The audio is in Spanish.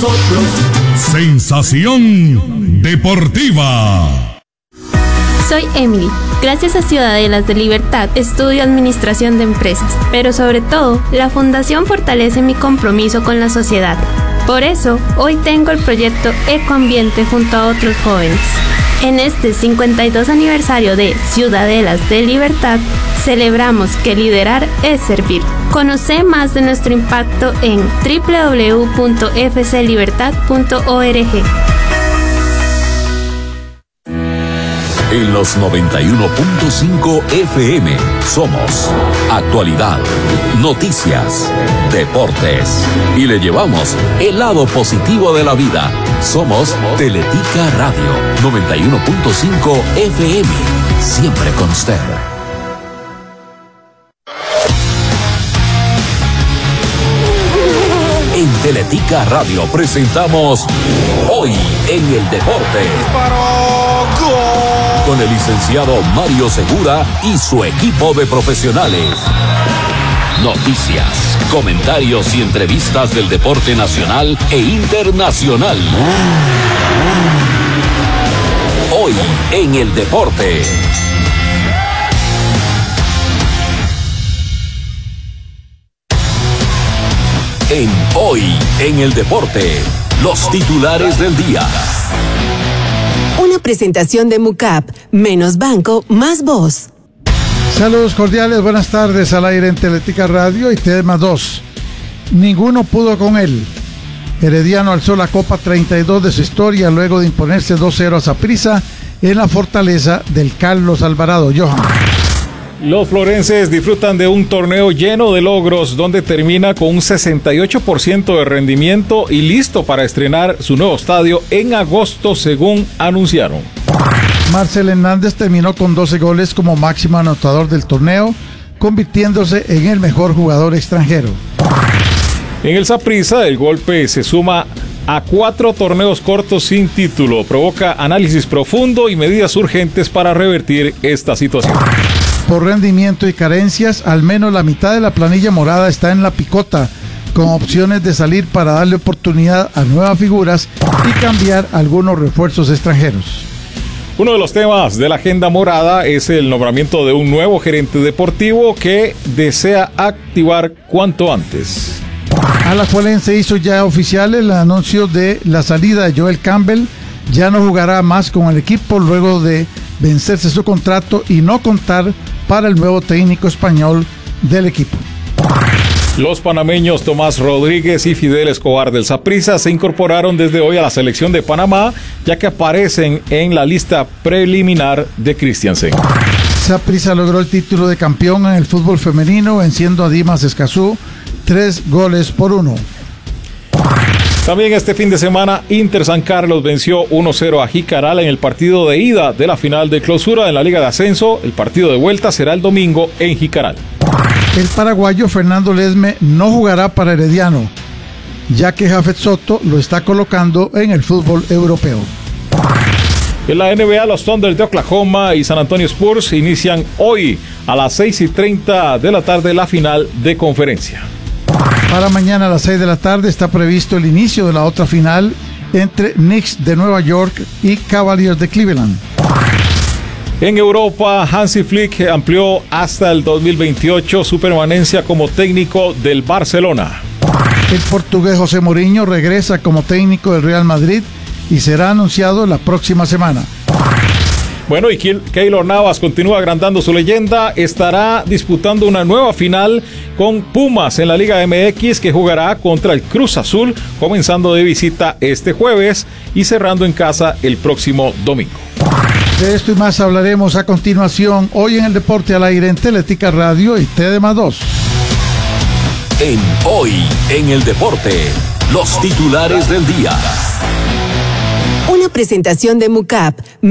nosotros. Sensación deportiva. Soy Emily. Gracias a Ciudadelas de Libertad estudio Administración de Empresas, pero sobre todo, la Fundación fortalece mi compromiso con la sociedad. Por eso, hoy tengo el proyecto Ecoambiente junto a otros jóvenes. En este 52 aniversario de Ciudadelas de Libertad, celebramos que liderar es servir. Conoce más de nuestro impacto en www.fclibertad.org. En los 91.5 FM somos actualidad, noticias, deportes y le llevamos el lado positivo de la vida. Somos Teletica Radio 91.5 FM, siempre con usted. En Teletica Radio presentamos Hoy en el Deporte. Con el licenciado Mario Segura y su equipo de profesionales. Noticias, comentarios y entrevistas del deporte nacional e internacional. Hoy en el Deporte. En Hoy en el Deporte, los titulares del día. Una presentación de MUCAP, menos banco, más voz. Saludos cordiales, buenas tardes al aire en Teletica Radio y tema 2. Ninguno pudo con él. Herediano alzó la Copa 32 de su historia luego de imponerse 2-0 a Saprissa en la fortaleza del Carlos Alvarado. Johan. Los florenses disfrutan de un torneo lleno de logros donde termina con un 68% de rendimiento y listo para estrenar su nuevo estadio en agosto, según anunciaron. Marcel Hernández terminó con 12 goles como máximo anotador del torneo, convirtiéndose en el mejor jugador extranjero. En el Saprissa, el golpe se suma a 4 torneos cortos sin título. Provoca análisis profundo y medidas urgentes para revertir esta situación. Por rendimiento y carencias, al menos la mitad de la planilla morada está en la picota, con opciones de salir para darle oportunidad a nuevas figuras y cambiar algunos refuerzos extranjeros. Uno de los temas de la agenda morada es el nombramiento de un nuevo gerente deportivo que desea activar cuanto antes. Alajuelense hizo ya oficial el anuncio de la salida de Joel Campbell. Ya no jugará más con el equipo luego de vencerse su contrato y no contar para el nuevo técnico español del equipo. Los panameños Tomás Rodríguez y Fidel Escobar del Saprissa se incorporaron desde hoy a la selección de Panamá, ya que aparecen en la lista preliminar de Christiansen. Saprissa logró el título de campeón en el fútbol femenino, venciendo a Dimas Escazú 3-1. También este fin de semana, Inter San Carlos venció 1-0 a Jicaral en el partido de ida de la final de clausura en la Liga de Ascenso. El partido de vuelta será el domingo en Jicaral. El paraguayo Fernando Ledesma no jugará para Herediano, ya que Jafet Soto lo está colocando en el fútbol europeo. En la NBA, los Thunder de Oklahoma y San Antonio Spurs inician hoy a las 6:30 de la tarde la final de conferencia. Para mañana a las 6 de la tarde está previsto el inicio de la otra final entre Knicks de Nueva York y Cavaliers de Cleveland. En Europa, Hansi Flick amplió hasta el 2028 su permanencia como técnico del Barcelona. El portugués José Mourinho regresa como técnico del Real Madrid y será anunciado la próxima semana. Bueno, y Keylor Navas continúa agrandando su leyenda. Estará disputando una nueva final con Pumas en la Liga MX, que jugará contra el Cruz Azul, comenzando de visita este jueves y cerrando en casa el próximo domingo. De esto y más hablaremos a continuación, hoy en el Deporte al Aire en Teletica Radio y TDM2. En Hoy en el Deporte, los titulares del día. Una presentación de MUCAP.